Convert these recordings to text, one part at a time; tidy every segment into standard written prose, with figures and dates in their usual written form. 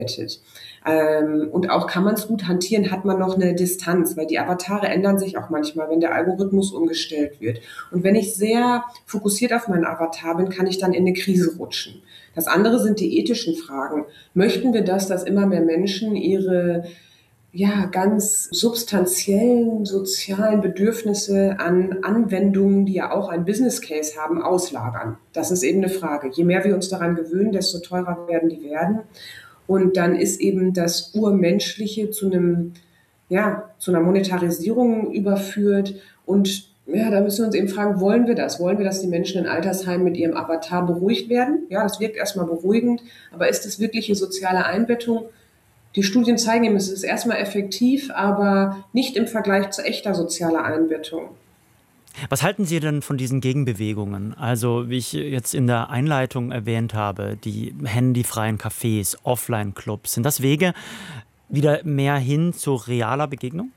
Und auch kann man es gut hantieren, hat man noch eine Distanz, weil die Avatare ändern sich auch manchmal, wenn der Algorithmus umgestellt wird. Und wenn ich sehr fokussiert auf meinen Avatar bin, kann ich dann in eine Krise rutschen. Das andere sind die ethischen Fragen. Möchten wir das, dass immer mehr Menschen ihre ganz substanziellen sozialen Bedürfnisse an Anwendungen, die ja auch ein Business Case haben, auslagern? Das ist eben eine Frage. Je mehr wir uns daran gewöhnen, desto teurer werden die werden. Und dann ist eben das Urmenschliche zu einer Monetarisierung überführt. Und da müssen wir uns eben fragen, wollen wir das? Wollen wir, dass die Menschen in Altersheimen mit ihrem Avatar beruhigt werden? Ja, das wirkt erstmal beruhigend. Aber ist es wirkliche soziale Einbettung? Die Studien zeigen eben, es ist erstmal effektiv, aber nicht im Vergleich zu echter sozialer Einbettung. Was halten Sie denn von diesen Gegenbewegungen? Also, wie ich jetzt in der Einleitung erwähnt habe, die handyfreien Cafés, Offline-Clubs, sind das Wege wieder mehr hin zu realer Begegnung?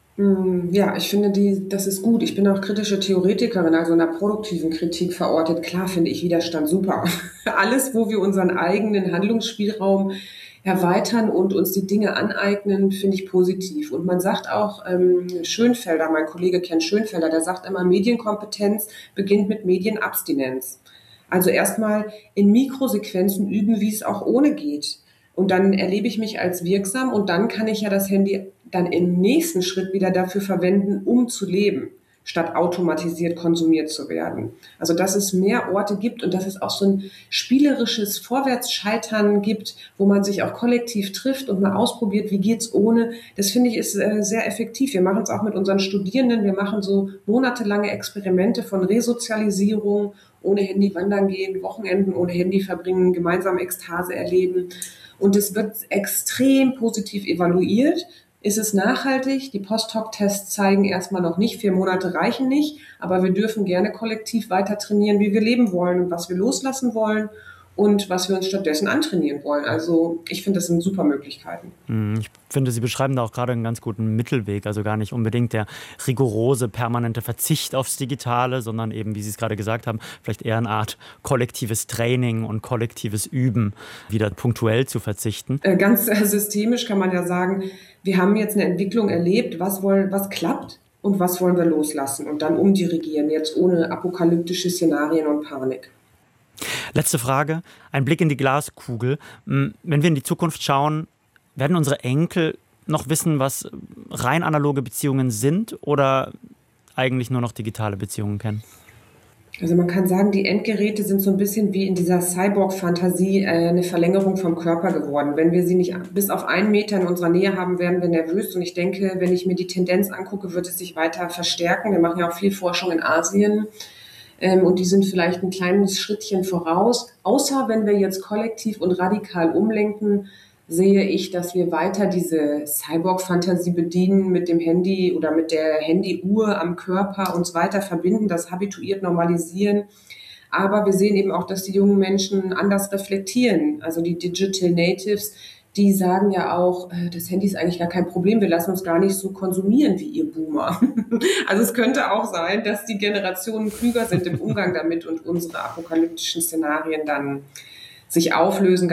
Ja, ich finde, das ist gut. Ich bin auch kritische Theoretikerin, also in der produktiven Kritik verortet. Klar finde ich Widerstand super. Alles, wo wir unseren eigenen Handlungsspielraum erweitern und uns die Dinge aneignen, finde ich positiv. Und man sagt auch, Schönfelder, mein Kollege Ken Schönfelder, der sagt immer, Medienkompetenz beginnt mit Medienabstinenz. Also erstmal in Mikrosequenzen üben, wie es auch ohne geht. Und dann erlebe ich mich als wirksam und dann kann ich ja das Handy dann im nächsten Schritt wieder dafür verwenden, um zu leben, statt automatisiert konsumiert zu werden. Also dass es mehr Orte gibt und dass es auch so ein spielerisches Vorwärtsscheitern gibt, wo man sich auch kollektiv trifft und mal ausprobiert, wie geht's ohne. Das finde ich ist sehr effektiv. Wir machen es auch mit unseren Studierenden. Wir machen so monatelange Experimente von Resozialisierung, ohne Handy wandern gehen, Wochenenden ohne Handy verbringen, gemeinsam Ekstase erleben. Und es wird extrem positiv evaluiert. Ist es nachhaltig? Die Post-Hoc-Tests zeigen erstmal noch nicht, 4 Monate reichen nicht, aber wir dürfen gerne kollektiv weiter trainieren, wie wir leben wollen und was wir loslassen wollen und was wir uns stattdessen antrainieren wollen. Also ich finde, das sind super Möglichkeiten. Ich finde, Sie beschreiben da auch gerade einen ganz guten Mittelweg, also gar nicht unbedingt der rigorose, permanente Verzicht aufs Digitale, sondern eben, wie Sie es gerade gesagt haben, vielleicht eher eine Art kollektives Training und kollektives Üben, wieder punktuell zu verzichten. Ganz systemisch kann man ja sagen, wir haben jetzt eine Entwicklung erlebt, was klappt und was wollen wir loslassen und dann umdirigieren, jetzt ohne apokalyptische Szenarien und Panik. Letzte Frage, ein Blick in die Glaskugel. Wenn wir in die Zukunft schauen, werden unsere Enkel noch wissen, was rein analoge Beziehungen sind oder eigentlich nur noch digitale Beziehungen kennen? Also man kann sagen, die Endgeräte sind so ein bisschen wie in dieser Cyborg-Fantasie eine Verlängerung vom Körper geworden. Wenn wir sie nicht bis auf 1 Meter in unserer Nähe haben, werden wir nervös. Und ich denke, wenn ich mir die Tendenz angucke, wird es sich weiter verstärken. Wir machen ja auch viel Forschung in Asien. Und die sind vielleicht ein kleines Schrittchen voraus. Außer wenn wir jetzt kollektiv und radikal umlenken, sehe ich, dass wir weiter diese Cyborg-Fantasie bedienen mit dem Handy oder mit der Handyuhr am Körper, uns weiter verbinden, das habituiert normalisieren. Aber wir sehen eben auch, dass die jungen Menschen anders reflektieren. Also die Digital Natives, die sagen ja auch, das Handy ist eigentlich gar kein Problem, wir lassen uns gar nicht so konsumieren wie ihr Boomer. Also es könnte auch sein, dass die Generationen klüger sind im Umgang damit und unsere apokalyptischen Szenarien dann sich auflösen.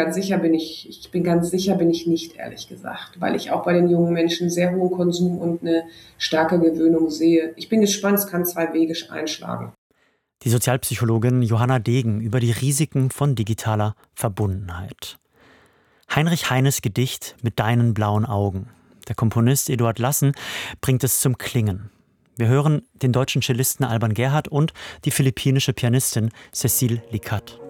Ich bin ganz sicher bin ich nicht, ehrlich gesagt, weil ich auch bei den jungen Menschen sehr hohen Konsum und eine starke Gewöhnung sehe. Ich bin gespannt, es kann 2 Wege einschlagen. Die Sozialpsychologin Johanna Degen über die Risiken von digitaler Verbundenheit. Heinrich Heines Gedicht Mit deinen blauen Augen. Der Komponist Eduard Lassen bringt es zum Klingen. Wir hören den deutschen Cellisten Alban Gerhardt und die philippinische Pianistin Cecile Licat.